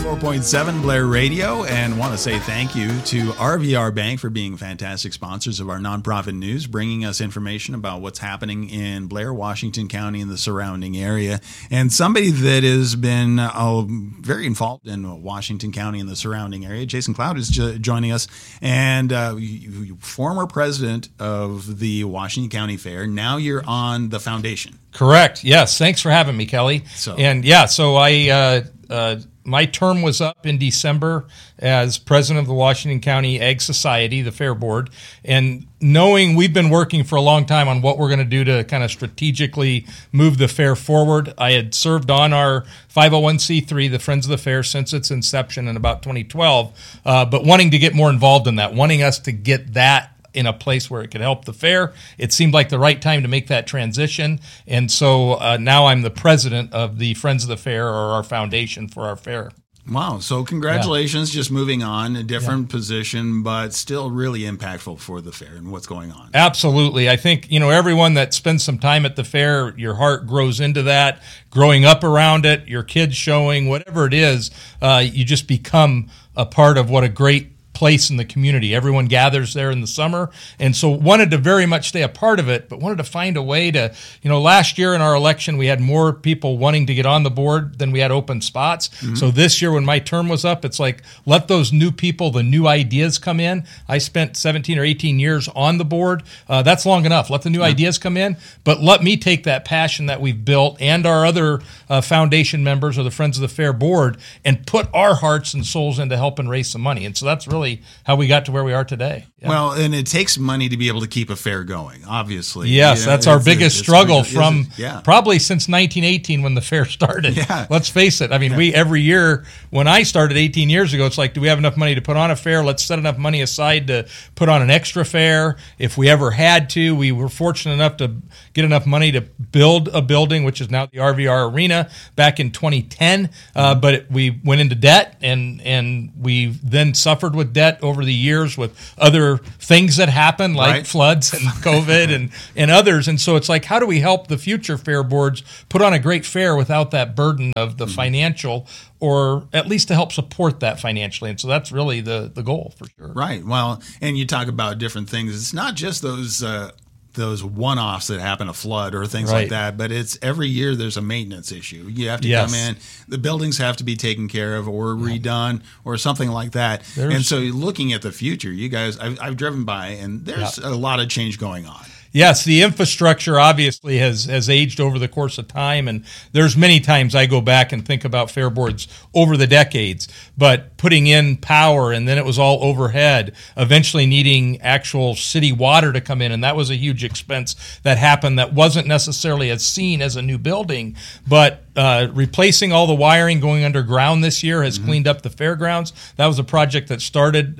94.7 Blair Radio, and want to say thank you to RVR Bank for being fantastic sponsors of our nonprofit news, bringing us information about what's happening in Blair, Washington County and the surrounding area. And somebody that has been very involved in Washington County and the surrounding area, Jason Cloud, is joining us, and former president of the Washington County Fair. Now you're on the foundation. Correct. Yes. Thanks for having me, Kelly. So I my term was up in December as president of the Washington County Ag Society, the Fair Board, and knowing we've been working for a long time on what we're going to do to kind of strategically move the fair forward. I had served on our 501c3, the Friends of the Fair, since its inception in about 2012, but wanting to get more involved in that, wanting us to get that in a place where it could help the fair. It seemed like the right time to make that transition. And so now I'm the president of the Friends of the Fair, or our foundation for our fair. Wow. So congratulations, just moving on, a different position, but still really impactful for the fair and what's going on. Absolutely. I think, everyone that spends some time at the fair, your heart grows into that, growing up around it, your kids showing, whatever it is, you just become a part of what a great place in the community. Everyone gathers there in the summer, and so wanted to very much stay a part of it, but wanted to find a way to, last year in our election, we had more people wanting to get on the board than we had open spots. Mm-hmm. So this year when my term was up, it's like, let those new people, the new ideas come in. I spent 17 or 18 years on the board. That's long enough. Let the new ideas come in, but let me take that passion that we've built and our other foundation members or the Friends of the Fair board and put our hearts and souls into helping raise some money. And so that's really how we got to where we are today. Yeah. Well, and it takes money to be able to keep a fair going, obviously. Yes, that's our biggest struggle from probably since 1918 when the fair started. Yeah. Let's face it. I mean, we every year, when I started 18 years ago, it's like, do we have enough money to put on a fair? Let's set enough money aside to put on an extra fair. If we ever had to, we were fortunate enough to get enough money to build a building, which is now the RVR Arena, back in 2010. But we went into debt, and we then suffered with debt over the years with other things that happen, like floods and COVID and others. And so it's like, how do we help the future fair boards put on a great fair without that burden of the financial, or at least to help support that financially? And so that's really the goal, for sure. Right. Well, and you talk about different things. It's not just those one-offs that happen, a flood or things like that, but it's every year there's a maintenance issue. You have to come in, the buildings have to be taken care of or redone or something like that. And so looking at the future, you guys, I've driven by, and there's a lot of change going on. Yes, the infrastructure obviously has aged over the course of time, and there's many times I go back and think about fair boards over the decades, but putting in power, and then it was all overhead, eventually needing actual city water to come in, and that was a huge expense that happened that wasn't necessarily as seen as a new building, but replacing all the wiring going underground this year has cleaned up the fairgrounds. That was a project that started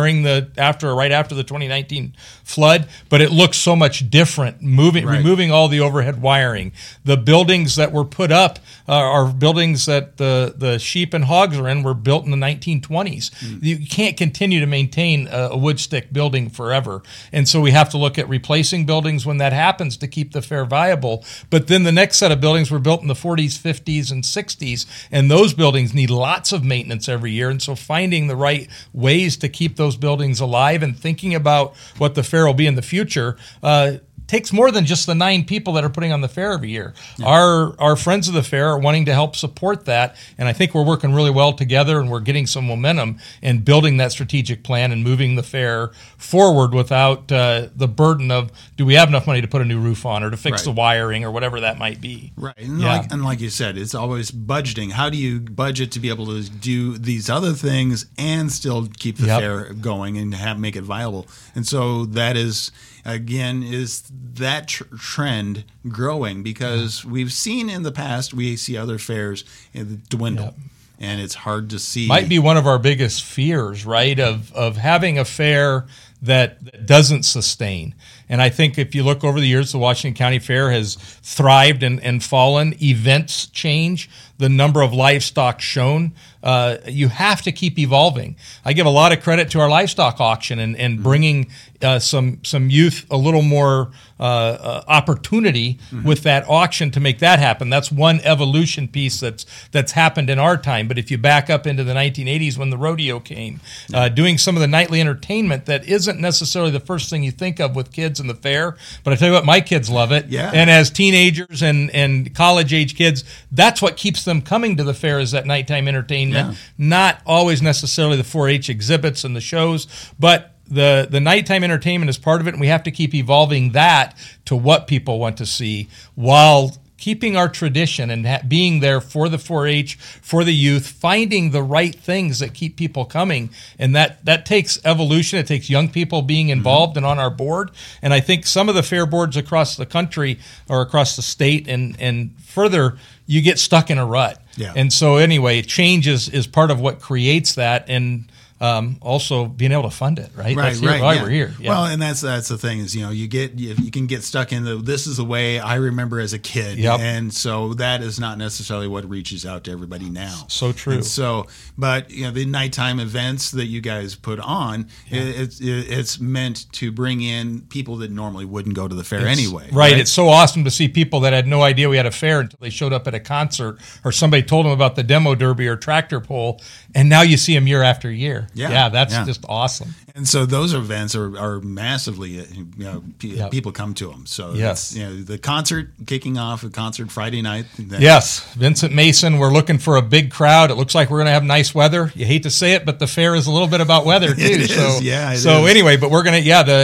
right after the 2019 flood, but it looks so much different, removing all the overhead wiring. The buildings that were put up are buildings that the sheep and hogs are in were built in the 1920s. You can't continue to maintain a wood stick building forever. And so we have to look at replacing buildings when that happens to keep the fair viable. But then the next set of buildings were built in the 40s, 50s, and 60s, and those buildings need lots of maintenance every year. And so finding the right ways to keep those buildings alive and thinking about what the fair will be in the future takes more than just the 9 people that are putting on the fair every year. Yeah. Our Friends of the Fair are wanting to help support that, and I think we're working really well together, and we're getting some momentum in building that strategic plan and moving the fair forward without the burden of, do we have enough money to put a new roof on or to fix the wiring or whatever that might be. Right. And like you said, it's always budgeting. How do you budget to be able to do these other things and still keep the fair going and make it viable? And so that is, again, is that trend growing? Because we've seen in the past, we see other fairs dwindle, and it's hard to see. Might be one of our biggest fears, right, of having a fair that doesn't sustain. And I think if you look over the years, the Washington County Fair has thrived and fallen. Events change. the number of livestock shown. You have to keep evolving. I give a lot of credit to our livestock auction and bringing some youth a little more opportunity with that auction to make that happen. That's one evolution piece that's happened in our time. But if you back up into the 1980s when the rodeo came, doing some of the nightly entertainment that isn't necessarily the first thing you think of with kids in the fair, but I tell you what, my kids love it. Yeah. And as teenagers and college-age kids, that's what keeps them coming to the fair is that nighttime entertainment. Yeah. Not always necessarily the 4-H exhibits and the shows, but the nighttime entertainment is part of it, and we have to keep evolving that to what people want to see while keeping our tradition and being there for the 4-H, for the youth, finding the right things that keep people coming. And that takes evolution. It takes young people being involved and on our board. And I think some of the fair boards across the country or across the state and further, you get stuck in a rut. Yeah. And so anyway, change is part of what creates that. And also being able to fund it, right? That's why we're here. Yeah. Well, and that's the thing is, you can get stuck in this is the way I remember as a kid. Yep. And so that is not necessarily what reaches out to everybody now. So true. And so, but the nighttime events that you guys put on, it's meant to bring in people that normally wouldn't go to the fair anyway. Right. It's so awesome to see people that had no idea we had a fair until they showed up at a concert or somebody told them about the demo derby or tractor pull, and now you see them year after year. Yeah, that's just awesome. And so those events are massively, people come to them. So yes, the concert kicking off, the concert Friday night. Yes, Vincent Mason. We're looking for a big crowd. It looks like we're going to have nice weather. You hate to say it, but the fair is a little bit about weather too. It is. So anyway, but we're going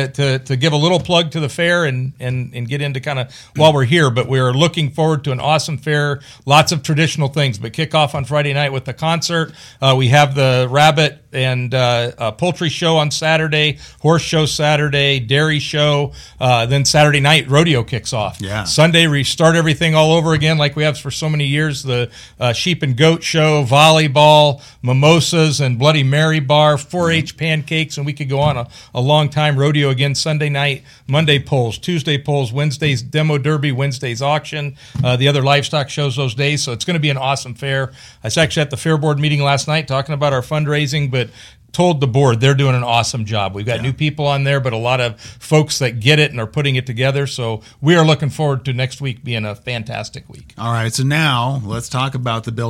to give a little plug to the fair and get into kind of while we're here. But we're looking forward to an awesome fair. Lots of traditional things, but kick off on Friday night with the concert. We have the rabbit and poultry show on Saturday, horse show Saturday, dairy show. Then Saturday night, rodeo kicks off. Yeah. Sunday, we start everything all over again like we have for so many years. The sheep and goat show, volleyball, mimosas, and Bloody Mary bar, 4-H pancakes, and we could go on a long time. Rodeo again Sunday night, Monday polls, Tuesday polls, Wednesday's demo derby, Wednesday's auction, the other livestock shows those days. So it's going to be an awesome fair. I was actually at the fair board meeting last night talking about our fundraising, but told the board they're doing an awesome job. We've got new people on there, but a lot of folks that get it and are putting it together. So we are looking forward to next week being a fantastic week. All right, so now let's talk about the bill